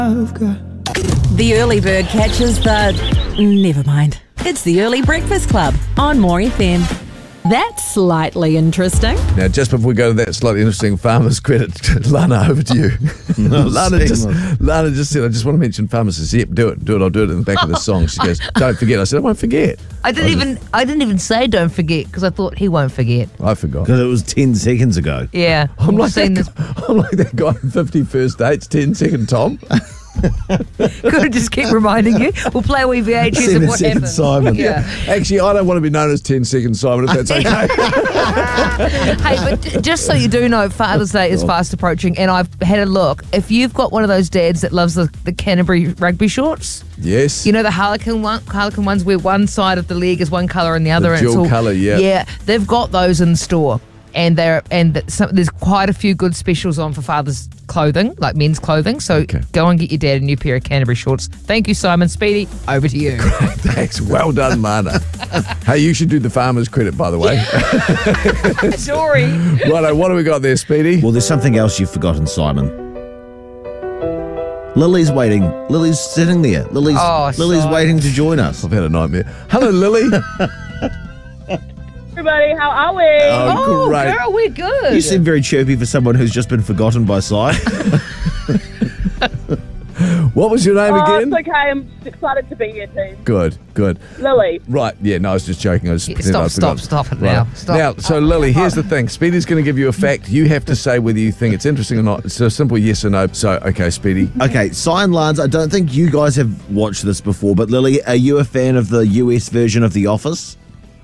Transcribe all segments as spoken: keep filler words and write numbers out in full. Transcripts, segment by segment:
The early bird catches the... Never mind. It's the Early Breakfast Club on More F M. That's slightly interesting. Now, just before we go to that slightly interesting farmer's credit, Lana, over to you. No, Lana, just, Lana just said, I just want to mention farmers. Says, yep, do it, do it, I'll do it in the back of the song. She goes, don't forget. I said, I won't forget. I didn't I even just, I didn't even say don't forget because I thought he won't forget. I forgot. Because it was ten seconds ago. Yeah. I'm like, seen that, this. I'm like that guy in fifty First Dates, ten second Tom. Could have just keep reminding you. We'll play a wee V H S of what Second happened. Simon. Yeah. Actually, I don't want to be known as ten second Simon, if that's okay. Hey, but j- just so you do know, Father's Day is fast approaching, and I've had a look. If you've got one of those dads that loves the, the Canterbury rugby shorts, Yes. you know the Harlequin one, Harlequin ones where one side of the leg is one colour and the other, The and it's dual all, colour, yeah. yeah, they've got those in store, and they're and th- some, there's quite a few good specials on for Father's clothing, like men's clothing. So Okay. go and get your dad a new pair of Canterbury shorts. Thank you, Simon. Speedy, over to you. Thanks. Well done, Lana. Hey, you should do the farmer's credit, by the way. Sorry. Righto, what do we got there, Speedy? Well, there's something else you've forgotten, Simon. Lily's waiting. Lily's sitting there. Lily's Oh, Lily's Simon. waiting to join us. I've had a nightmare. Hello, Lily. Everybody, how are we? Oh, Oh, great. girl, we're good. You seem very chirpy for someone who's just been forgotten by Si. What was your name Oh, again? it's okay. I'm just excited to be here, team. Good, good. Lily. Right, yeah, no, I was just joking. I was Yeah, pretending stop, I'd stop, forgotten. stop it now. Stop. Now, so Lily, here's the thing. Speedy's going to give you a fact. You have to say whether you think it's interesting or not. It's a simple yes or no. So, okay, Speedy. Okay, Si and Lance, I don't think you guys have watched this before, but Lily, are you a fan of the U S version of The Office?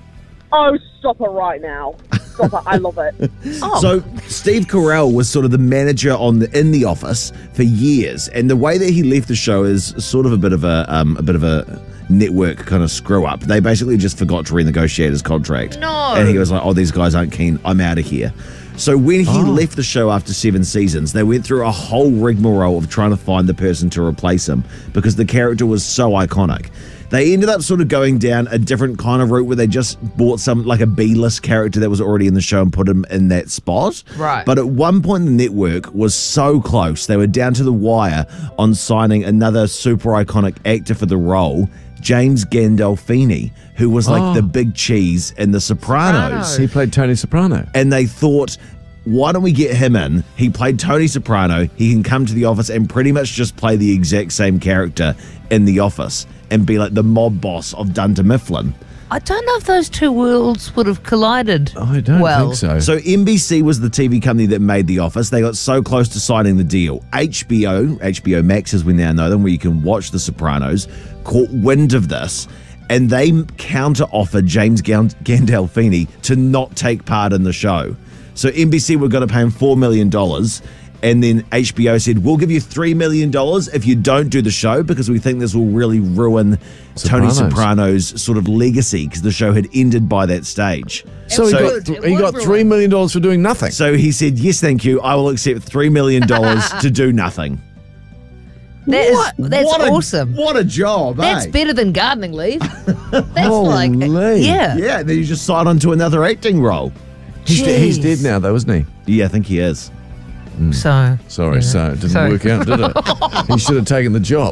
Oh, stop it right now. Stop it. I love it. Oh. So Steve Carell was sort of the manager on the, in The Office for years, and the way that he left the show is sort of a bit of a um, a bit of a network kind of screw up. They basically just forgot to renegotiate his contract. No. And he was like, "Oh, these guys aren't keen. I'm out of here." So when he left the show after seven seasons, they went through a whole rigmarole of trying to find the person to replace him because the character was so iconic. They ended up sort of going down a different kind of route where they just bought some, like a B-list character that was already in the show and put him in that spot. Right. But at one point, the network was so close. They were down to the wire on signing another super iconic actor for the role, James Gandolfini, who was like Oh. the big cheese in The Sopranos. Sopranos. He played Tony Soprano. And they thought, why don't we get him in? He played Tony Soprano. He can come to the office and pretty much just play the exact same character in the office and be like the mob boss of Dunder Mifflin. I don't know if those two worlds would have collided. I don't well. think so. So N B C was the T V company that made The Office. They got so close to signing the deal. H B O, H B O Max as we now know them, where you can watch The Sopranos, caught wind of this, and they counter-offered James Gandolfini to not take part in the show. So N B C were going to pay him four million dollars, and then H B O said, we'll give you three million dollars if you don't do the show because we think this will really ruin Tony Sopranos. Soprano's sort of legacy because the show had ended by that stage. so he so- got, It th- would he got ruin. three million dollars for doing nothing. So he said, yes, thank you. I will accept three million dollars to do nothing. That is, What? that's What a- awesome. What a job, That's eh? better than gardening leave. That's Holy. like, yeah. Yeah, then you just sign on to another acting role. he's, de- he's Jeez. dead now, though, isn't he? Yeah, I think he is. So, Sorry, so it didn't Sorry. work out, did it? He should have taken the job.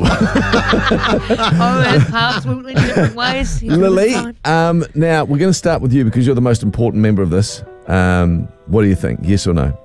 oh, our paths went in different ways. He couldn't Lily, find- um, now we're going to start with you because you're the most important member of this. Um, what do you think? Yes or no?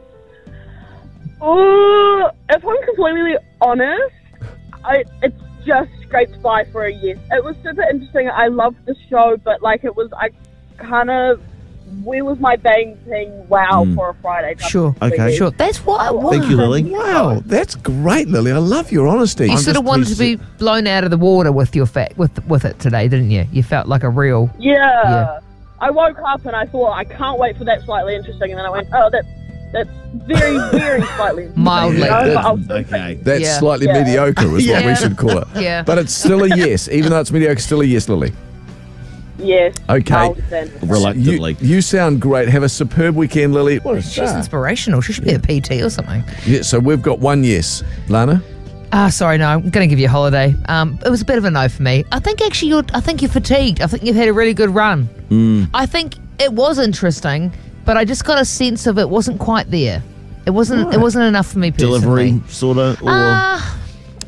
Oh, if I'm completely honest, I, it's just scraped by for a yes. It was super interesting. I loved the show, but like it was, I kind of, where was my bang thing? Wow, for a Friday. type Sure. of Okay. thing. Sure. That's what. what Thank you, Lily. Wow, that's great, Lily. I love your honesty. You I'm sort just of wanted to pleased be blown out of the water with your fact with with it today, didn't you? You felt like a real. Yeah. Yeah. I woke up and I thought, I can't wait for that slightly interesting. And then I went, oh, that's, that's very, very slightly interesting. Mildly. You know? But I was- Okay. That's Yeah. slightly Yeah. mediocre is what Yeah. we should call it. Yeah. But it's still a yes. Even though it's mediocre, still a yes, Lily. Yes. Okay. one hundred percent. Reluctantly. You, you sound great. Have a superb weekend, Lily. What a She's star. inspirational. She should be a P T or something. Yeah, so we've got one yes. Lana? Ah, sorry, no. I'm going to give you a holiday. Um, it was a bit of a no for me. I think actually you're. I think you're fatigued. I think you've had a really good run. Mm. I think it was interesting, but I just got a sense of it wasn't quite there. It wasn't. It wasn't enough for me personally. Delivery, sort of, or Ah,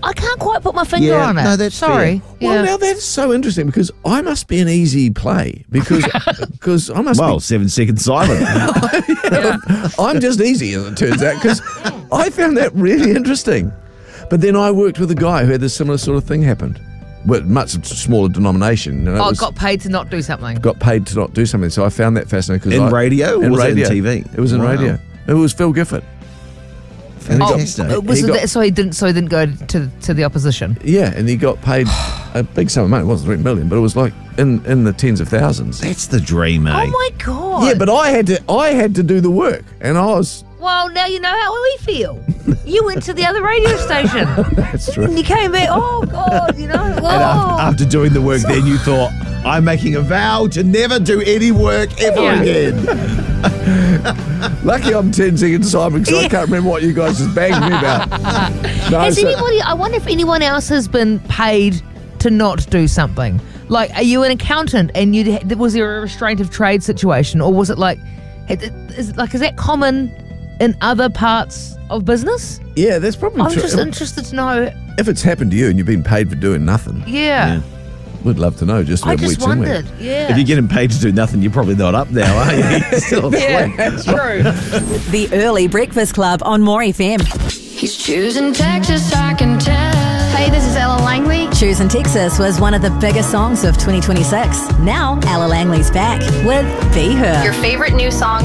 I can't quite put my finger Yeah, on it. no, that's Sorry. fair. Yeah. Well, now that's so interesting because I must be an easy play because because I must Well, be. seven seconds silent. I'm just easy, as it turns out, because I found that really interesting. But then I worked with a guy who had a similar sort of thing happen, with much smaller denomination. You know, it oh, was- got paid to not do something. got paid to not do something. So I found that fascinating. 'cause In I- radio, or in was it in radio. T V? It was in Wow. radio. It was Phil Gifford. And he Oh, got- Fantastic. it was he got- that, so he didn't. So he didn't go to to the opposition. Yeah, and he got paid a big sum of money. It wasn't three million, but it was like in, in the tens of thousands. That's the dream, eh? Oh my god! Yeah, but I had to I had to do the work, and I was. well, now you know how we feel. You went to the other radio station, That's true. and you came back. Oh god, you know. And Oh. after, after doing the work, then you thought, I'm making a vow to never do any work ever Yeah. again. Lucky I'm ten seconds silent because I can't remember what you guys just banged me about. No, Has so- anybody? I wonder if anyone else has been paid to not do something. Like, are you an accountant and you was there a restraint of trade situation, or was it like, is it like is that common in other parts of business? yeah, that's probably I'm true. just If, interested to know. if it's happened to you and you've been paid for doing nothing, Yeah, we'd love to know. Just I where just weeks in with. wondered. Yeah, If you're getting paid to do nothing, you're probably not up now, are you? You're still yeah, asleep. that's true. The Early Breakfast Club on More F M. He's choosing Texas, I can tell. Hey, this is Ella Langley. Choosing Texas was one of the biggest songs of twenty twenty-six. Now, Ella Langley's back with Be Her. Your favorite new songs